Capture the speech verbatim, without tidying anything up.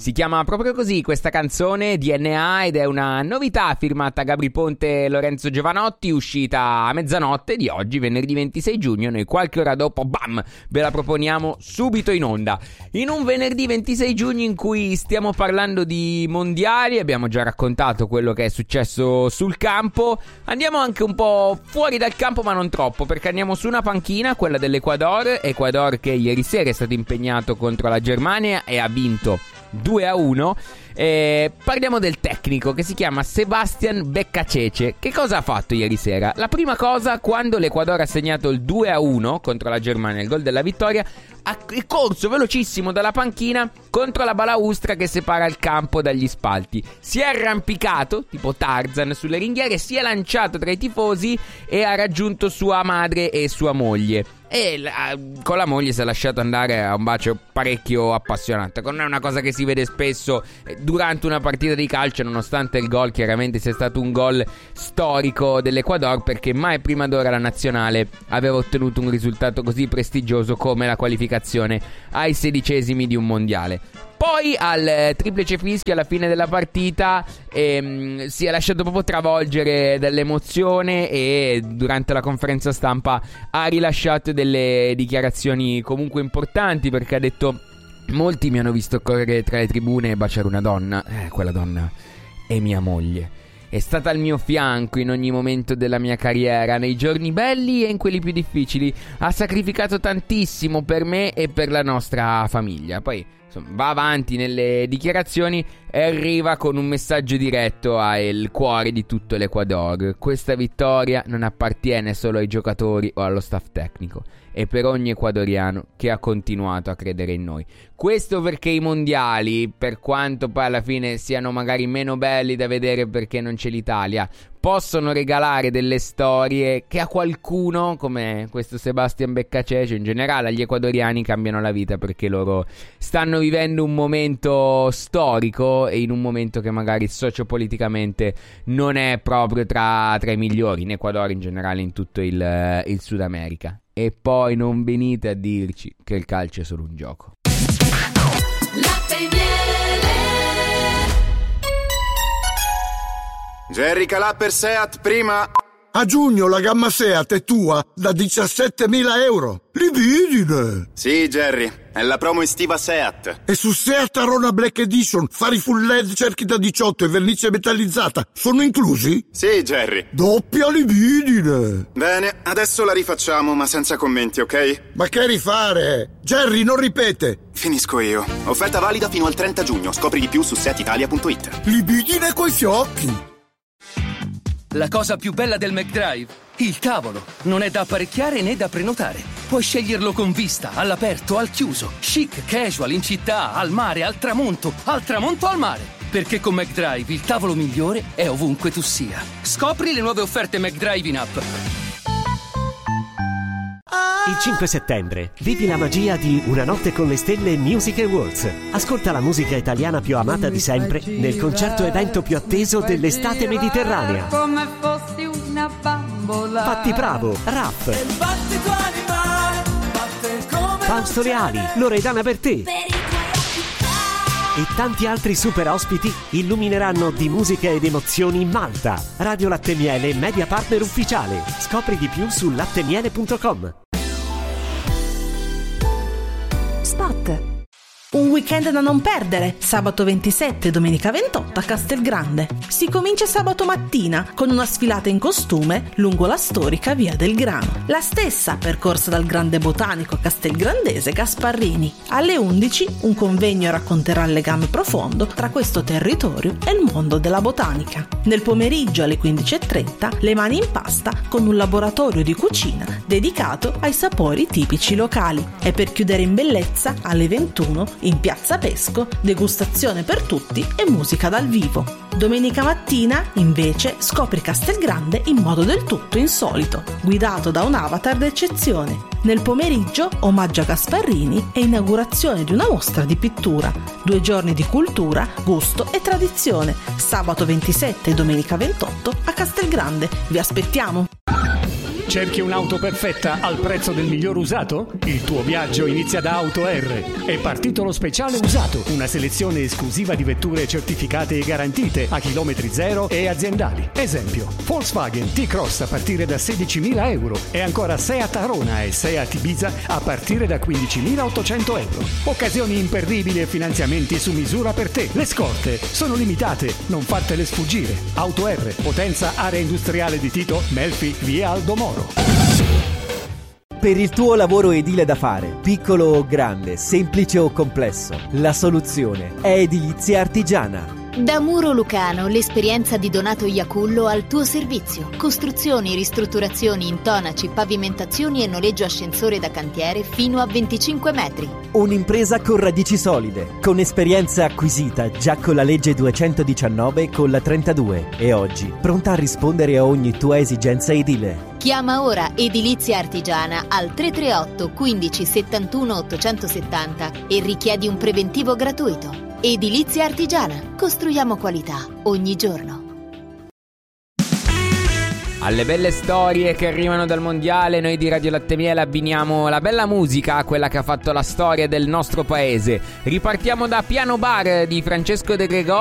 Si chiama proprio così questa canzone, D N A, ed è una novità firmata Gabry Ponte e Lorenzo Giovanotti, uscita a mezzanotte di oggi, venerdì ventisei giugno. Noi qualche ora dopo, bam, ve la proponiamo subito in onda. In un venerdì ventisei giugno in cui stiamo parlando di mondiali, abbiamo già raccontato quello che è successo sul campo, andiamo anche un po' fuori dal campo ma non troppo, perché andiamo su una panchina, quella dell'Ecuador, Ecuador che ieri sera è stato impegnato contro la Germania e ha vinto due a uno. Eh, parliamo del tecnico che si chiama Sebastián Beccacece. Che cosa ha fatto ieri sera? La prima cosa, quando l'Ecuador ha segnato il due a uno contro la Germania, il gol della vittoria, ha corso velocissimo dalla panchina contro la balaustra che separa il campo dagli spalti. Si è arrampicato tipo Tarzan sulle ringhiere, si è lanciato tra i tifosi e ha raggiunto sua madre e sua moglie. E la, con la moglie si è lasciato andare a un bacio parecchio appassionante. Non è una cosa che si vede spesso durante una partita di calcio, nonostante il gol chiaramente sia stato un gol storico dell'Ecuador, perché mai prima d'ora la nazionale aveva ottenuto un risultato così prestigioso come la qualificazione ai sedicesimi di un mondiale. Poi al triplice fischio alla fine della partita ehm, si è lasciato proprio travolgere dall'emozione e durante la conferenza stampa ha rilasciato delle dichiarazioni comunque importanti, perché ha detto: molti mi hanno visto correre tra le tribune e baciare una donna. Eh, quella donna è mia moglie. È stata al mio fianco in ogni momento della mia carriera, nei giorni belli e in quelli più difficili. Ha sacrificato tantissimo per me e per la nostra famiglia. Poi insomma, va avanti nelle dichiarazioni e arriva con un messaggio diretto al cuore di tutto l'Ecuador. Questa vittoria non appartiene solo ai giocatori o allo staff tecnico, e per ogni ecuadoriano che ha continuato a credere in noi. Questo perché i mondiali, per quanto poi alla fine siano magari meno belli da vedere perché non c'è l'Italia, possono regalare delle storie che a qualcuno, come questo Sebastián Beccacece, in generale agli ecuadoriani, cambiano la vita, perché loro stanno vivendo un momento storico e in un momento che magari sociopoliticamente non è proprio tra, tra i migliori in Ecuador, in generale in tutto il, il Sud America. E poi non venite a dirci che il calcio è solo un gioco. Jerry Calà per Seat prima. A giugno la gamma Seat è tua da diciassettemila euro. Libidine! Sì, Jerry, è la promo estiva Seat. E su Seat Arona Black Edition, fari full L E D, cerchi da diciotto e vernice metallizzata sono inclusi? Sì, Jerry. Doppia libidine! Bene, adesso la rifacciamo, ma senza commenti, ok? Ma che rifare? Jerry, non ripete! Finisco io. Offerta valida fino al trenta giugno. Scopri di più su seat italia punto it. Libidine coi fiocchi! La cosa più bella del McDrive? Il tavolo. Non è da apparecchiare né da prenotare. Puoi sceglierlo con vista, all'aperto, al chiuso, chic, casual, in città, al mare, al tramonto, al tramonto al mare. Perché con McDrive il tavolo migliore è ovunque tu sia. Scopri le nuove offerte McDrive in app. Il cinque settembre vivi la magia di Una notte con le stelle Music Awards. Ascolta la musica italiana più amata di sempre nel concerto evento più atteso dell'estate mediterranea. Come fossi una bambola. Fatti Bravo, Raff, Fausto Leali, Loredana Bertè e tanti altri super ospiti illumineranno di musica ed emozioni Malta. Radio Latte Miele, media partner ufficiale. Scopri di più su lattemiele punto com. Spot. Un weekend da non perdere, sabato ventisette e domenica ventotto a Castelgrande. Si comincia sabato mattina con una sfilata in costume lungo la storica Via del Grano. La stessa percorsa dal grande botanico castelgrandese Gasparrini. Alle undici un convegno racconterà il legame profondo tra questo territorio e il mondo della botanica. Nel pomeriggio alle quindici e trenta le mani in pasta con un laboratorio di cucina dedicato ai sapori tipici locali. E per chiudere in bellezza alle ventuno in Piazza Pesco, degustazione per tutti e musica dal vivo. Domenica mattina, invece, scopri Castelgrande in modo del tutto insolito, guidato da un avatar d'eccezione. Nel pomeriggio, omaggio a Gasparrini e inaugurazione di una mostra di pittura. Due giorni di cultura, gusto e tradizione. Sabato ventisette e domenica ventotto a Castelgrande. Vi aspettiamo! Cerchi un'auto perfetta al prezzo del miglior usato? Il tuo viaggio inizia da Auto R. È partito lo speciale usato, una selezione esclusiva di vetture certificate e garantite a chilometri zero e aziendali. Esempio, Volkswagen T-Cross a partire da sedicimila euro e ancora Seat Arona e Seat Ibiza a partire da quindicimilaottocento euro. Occasioni imperdibili e finanziamenti su misura per te. Le scorte sono limitate, non fartele sfuggire. Auto R, Potenza, area industriale di Tito, Melfi, via Aldo Moro. Per il tuo lavoro edile da fare, piccolo o grande, semplice o complesso, la soluzione è Edilizia Artigiana. Da Muro Lucano, l'esperienza di Donato Iacullo al tuo servizio. Costruzioni, ristrutturazioni, intonaci, pavimentazioni e noleggio ascensore da cantiere fino a venticinque metri. Un'impresa con radici solide, con esperienza acquisita già con la legge duecentodiciannove con la trentadue e oggi pronta a rispondere a ogni tua esigenza edile. Chiama ora Edilizia Artigiana al tre tre otto quindici settantuno ottocentosettanta e richiedi un preventivo gratuito. Edilizia Artigiana. Costruiamo qualità ogni giorno. Alle belle storie che arrivano dal mondiale, noi di Radio Latte Miele abbiniamo la bella musica a quella che ha fatto la storia del nostro paese. Ripartiamo da Piano Bar di Francesco De Gregori.